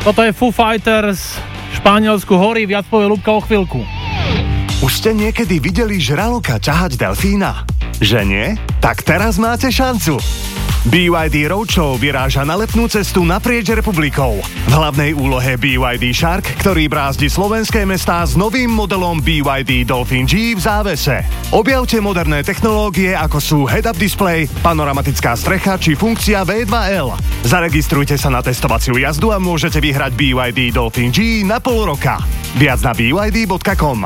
Toto je Foo Fighters, Španielsku horí, viac povie Ľubka o chvíľku. Už ste niekedy videli žraloka ťahať delfína? Že nie? Tak teraz máte šancu. BYD Roadshow vyráža na letnú cestu naprieč republikou. V hlavnej úlohe BYD Shark, ktorý brázdi slovenské mestá s novým modelom BYD Dolphin G v závese. Objavte moderné technológie, ako sú head-up display, panoramatická strecha či funkcia V2L. Zaregistrujte sa na testovaciu jazdu a môžete vyhrať BYD Dolphin G na pol roka. Viac na byd.com.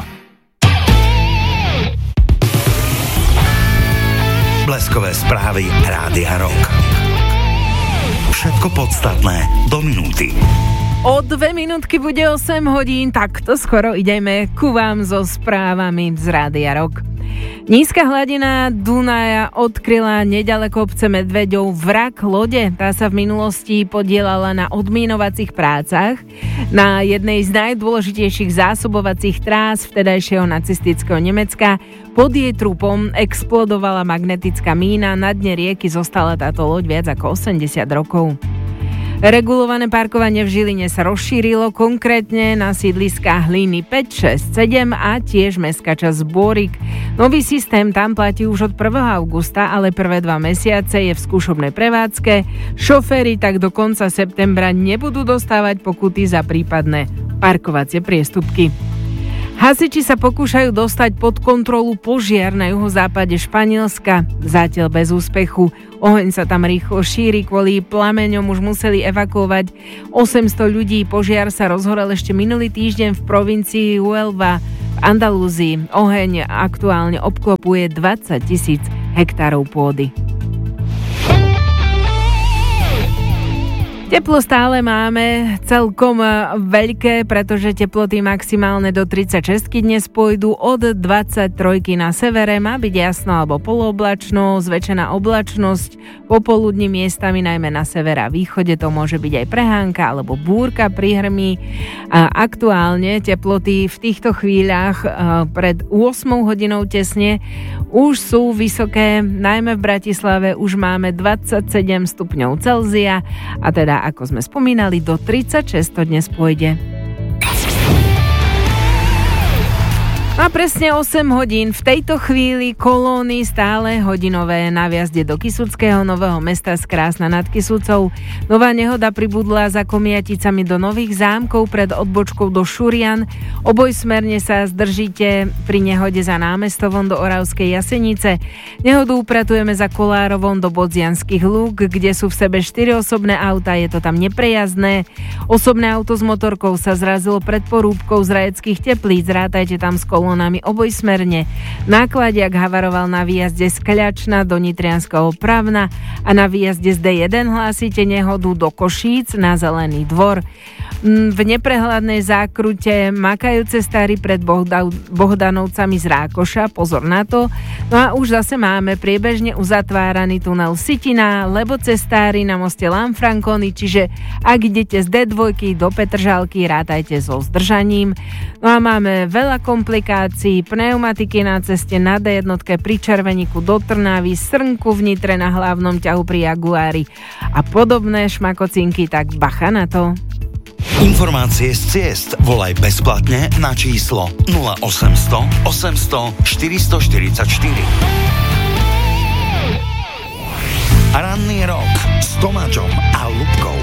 Bleskové správy Rádia Rock. Všetko podstatné do minúty. O 2 minútky bude 8 hodín, tak to skoro ideme ku vám so správami z Rádia Rock. Nízka hladina Dunaja odkryla neďaleko obce Medveďov vrak lode. Tá sa v minulosti podielala na odmínovacích prácach na jednej z najdôležitejších zásobovacích trás vtedajšieho nacistického Nemecka. Pod jej trupom explodovala magnetická mína, na dne rieky zostala táto loď viac ako 80 rokov. Regulované parkovanie v Žiline sa rozšírilo, konkrétne na sídliská Hlíny 5, 6, 7 a tiež mestská časť Bôrik. Nový systém tam platí už od 1. augusta, ale prvé 2 mesiace je v skúšobnej prevádzke. Šoféri tak do konca septembra nebudú dostávať pokuty za prípadné parkovacie priestupky. Hasiči sa pokúšajú dostať pod kontrolu požiar na juhozápade Španielska, zatiaľ bez úspechu. Oheň sa tam rýchlo šíri, kvôli plameňom už museli evakuovať 800 ľudí. Požiar sa rozhorel ešte minulý týždeň v provincii Huelva v Andalúzii. Oheň aktuálne obklopuje 20 000 hektárov pôdy. Teplo stále máme celkom veľké, pretože teploty maximálne do 36 dnes pôjdu, od 23 na severe má byť jasno alebo polooblačno, zväčšená oblačnosť, popoludní miestami najmä na severe a východe to môže byť aj prehánka alebo búrka prihrmí. Aktuálne teploty v týchto chvíľach pred 8 hodinou tesne už sú vysoké, najmä v Bratislave už máme 27 stupňov Celzia a teda ako sme spomínali, do 36 to dnes pôjde. A presne 8 hodín. V tejto chvíli kolóny stále hodinové na vjazde do Kysuckého Nového Mesta z Krásna nad Kysucou. Nová nehoda pribudla za Komiaticami do Nových Zámkov pred odbočkou do Šurian. Obojsmerne sa zdržíte pri nehode za Námestovom do Oravskej Jasenice. Nehodu upratujeme za Kolárovom do Bodzianských lúk, kde sú v sebe 4 osobné autá, je to tam neprejazdné. Osobné auto s motorkou sa zrazilo pred porúbkou z Rajeckých Teplíc, rátajte tam s kolónami obojsmerne. Nákladiak havaroval na výjazde z Kľačna do Nitrianskeho Pravna a na výjazde z D1 hlásite nehodu do Košíc na Zelený dvor. V neprehľadnej zákrute makajú cestári pred Bohdanovcami z Rákoša, pozor na to. No a už zase máme priebežne uzatváraný tunel Sitina, lebo cestári na moste Lanfranconi, čiže ak idete z D2 do Petržalky, rátajte so zdržaním. No a máme veľa komplikácií, pneumatiky na ceste na D1 pri Červeníku do Trnavy, srnku v Nitre na hlavnom ťahu pri Jaguári a podobné šmakocinky, tak bacha na to. Informácie z ciest volaj bezplatne na číslo 0800 800 444. Ranný rok s Tomáčom a Ľubkou.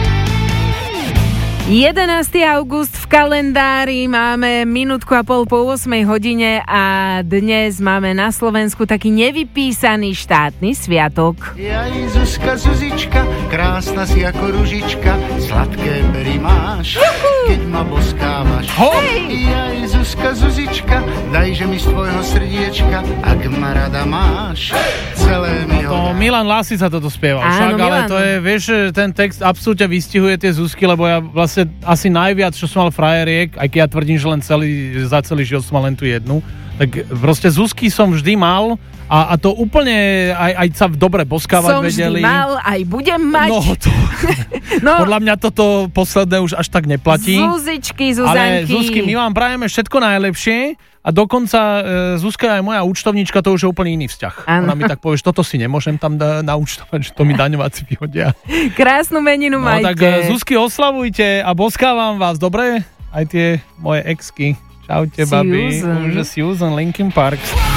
11. august v kalendári, máme minútku a pol po 8 hodine a dnes máme na Slovensku taký nevypísaný štátny sviatok. Jaj, Zuzka, Zuzička, krásna si ako ružička, sladké pery máš, keď ma boskávaš. Jaj, Zuzka, Zuzička, dajže mi z tvojho srdiečka, ak ma rada máš, celé mi ho. To Milan Lásica toto spieval, však, ale to je, vieš, ten text absolútne vystihuje tie Zuzky, lebo ja vlastne asi najviac, čo som mal frajeriek, aj keď ja tvrdím, že len za celý život som mal len tú jednu, tak proste Zuzky som vždy mal a to úplne aj sa dobre boskávať vedeli. Som vždy mal, aj budem mať. Podľa mňa toto posledné už až tak neplatí. Zuzičky, Zuzanky. Ale Zuzky, my vám prajeme všetko najlepšie A dokonca Zuzka je aj moja účtovníčka, to už je úplne iný vzťah. Ano. Ona mi tak povie, že toto si nemôžem tam naúčtovať, že to mi daňováci vyhodia. Krásnu meninu majte. Tak Zuzky oslavujte a boskávam vás, dobre? Aj tie moje exky. Čaute, babi. Susan. Susan, Linkin Park.